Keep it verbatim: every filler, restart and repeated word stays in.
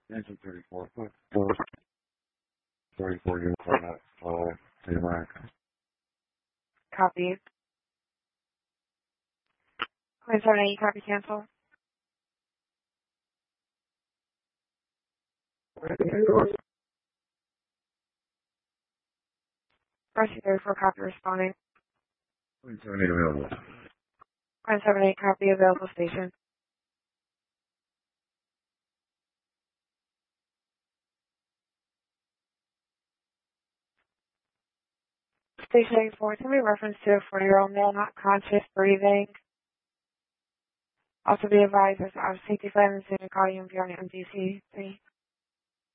Engine thirty-four, foot four, thirty-four units on that, uh, to America. Copy. Point seven eight, copy cancel. Pressing thirty-four, copy responding. Point seven eight available. Point seven eight, copy available station. Station eighty-four, can be reference to a forty-year-old male not conscious, breathing. Also be advised there's out of safety plan and soon to call you and be on M D C three.